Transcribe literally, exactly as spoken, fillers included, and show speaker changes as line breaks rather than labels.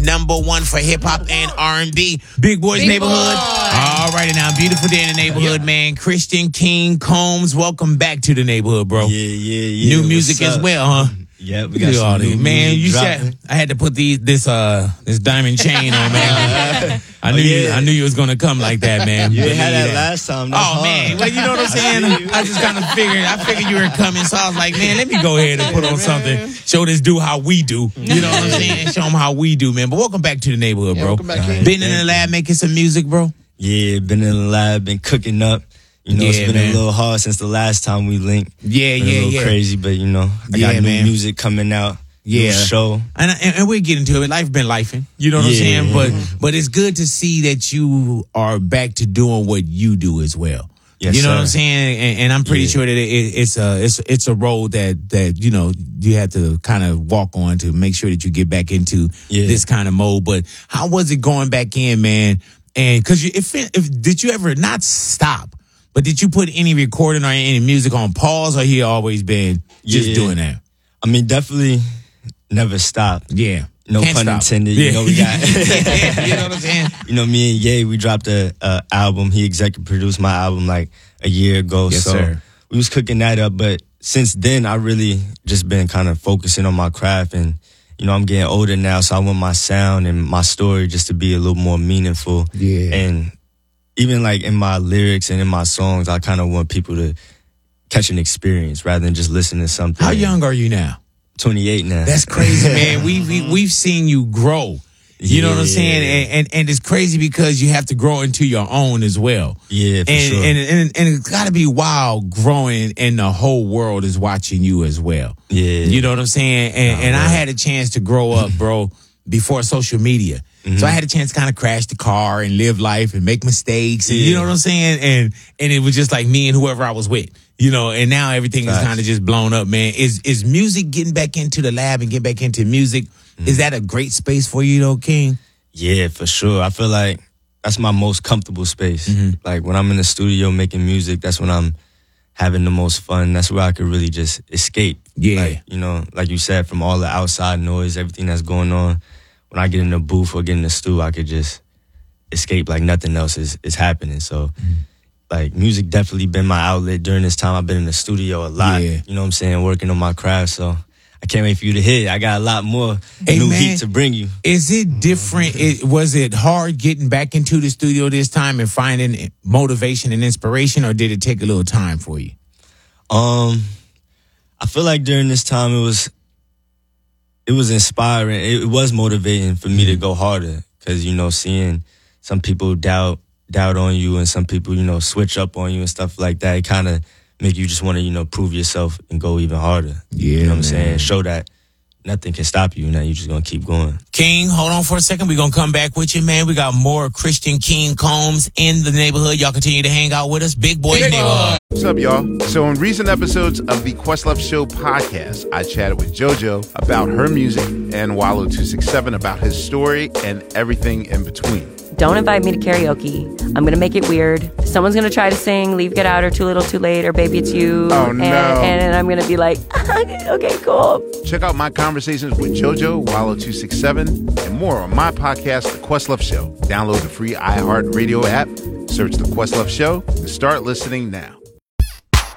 number one for hip hop and R and B. Big Boys
Big
Neighborhood.
Boy.
All right, now, beautiful day in the neighborhood, man. Christian King Combs, welcome back to the neighborhood, bro.
Yeah, yeah, yeah.
New music as well, huh?
Yeah, we got
Look at all
some new
these. Man,
music
you
dropping.
said I had to put these this uh this diamond chain on, man. I knew
Oh,
you,
yeah.
I knew you was gonna come like that, man.
You
Believe
had that last time. That's
Oh
hard.
man, well, you know what I'm saying? I just kind of figured, I figured you were coming, so I was like, man, let me go ahead and put on something. Show this dude how we do. You know what I'm saying? Show him how we do, man. But welcome back to the neighborhood,
Yeah,
bro.
welcome back, King.
Been in the lab making some music, bro.
Yeah, been in the lab, been cooking up. You know,
Yeah,
it's been
man.
a little hard since the last time we linked.
Yeah,
Been
yeah,
a little
yeah.
crazy, but you know, I
Yeah,
got new
man.
music coming out.
Yeah.
New show.
And, and and we'll get into it. Life been lifing. You know what I'm
Yeah.
saying? But but it's good to see that you are back to doing what you do as well.
Yes,
you know
sir.
what I'm saying? And, and I'm pretty
Yeah.
sure that it, it's a it's it's a road that that you know you have to kind of walk on to make sure that you get back into
Yeah.
this kind of mode. But how was it going back in, man? And because you, if, if did you ever not stop? But did you put any recording or any music on pause, or he always been just
Yeah.
doing that?
I mean, definitely never stopped.
Yeah.
No
Can't
pun
stop.
intended.
Yeah.
You know, we got.
You know what I'm saying?
You know, me and Ye, we dropped a, a album. He executive produced my album like a year ago.
Yes,
so
sir.
we was cooking that up. But since then, I really just been kind of focusing on my craft. And, you know, I'm getting older now, so I want my sound and my story just to be a little more meaningful.
Yeah.
And even like in my lyrics and in my songs, I kind of want people to catch an experience rather than just listen to something.
How young are you now?
twenty-eight now.
That's crazy, man. We, we we've seen you grow. You know what I'm
Yeah.
saying? And, and and it's crazy because you have to grow into your own as well.
Yeah, for
and,
sure.
and and and it's got to be wild growing, and the whole world is watching you as well.
Yeah.
You know what I'm saying? And,
Nah,
and I
right.
had a chance to grow up, bro, before social media.
Mm-hmm.
So I had a chance to kind of crash the car and live life and make mistakes. And you
Yeah.
know what I'm saying? And and it was just like me and whoever I was with. You know, and now everything is
Facts.
kind of just blown up, man. Is is music getting back into the lab and getting back into music?
Mm-hmm.
Is that a great space for you, though, King?
Yeah, for sure. I feel like that's my most comfortable space.
Mm-hmm.
Like when I'm in the studio making music, that's when I'm having the most fun. That's where I could really just escape.
Yeah.
Like, you know, like you said, from all the outside noise, everything that's going on. When I get in the booth or get in the stew, I could just escape like nothing else is, is happening. So,
Mm-hmm.
like, music definitely been my outlet during this time. I've been in the studio a lot.
Yeah.
You know what I'm saying? Working on my craft. So, I can't wait for you to hit. I got a lot more
Hey,
new
man.
heat to bring you.
Is it different? It, was it hard getting back into the studio this time and finding motivation and inspiration, or did it take a little time for you?
Um, I feel like during this time it was, it was inspiring. It, it was motivating for me to go harder because you know seeing some people doubt doubt on you and some people you know switch up on you and stuff like that. It kind of make you just want to you know prove yourself and go even harder.
Yeah,
you know what I'm
man.
saying. Show that nothing can stop you. Now you're just gonna keep going.
King, hold on for a second. We're going to come back with you, man. We got more Christian King Combs in the neighborhood. Y'all continue to hang out with us. Big Boys
Big
Neighborhood.
What's up, y'all? So in recent episodes of the Questlove Show podcast, I chatted with JoJo about her music and Wallow two six seven about his story and everything in between.
Don't invite me to karaoke. I'm going to make it weird. Someone's going to try to sing Leave, Get Out, or Too Little, Too Late, or Baby It's You.
Oh,
and,
no.
And I'm going to be like, okay, cool.
Check out my conversations with JoJo, Wallow two six seven, and more on my podcast, The Questlove Show. Download the free iHeartRadio app, search The Questlove Show, and start listening now.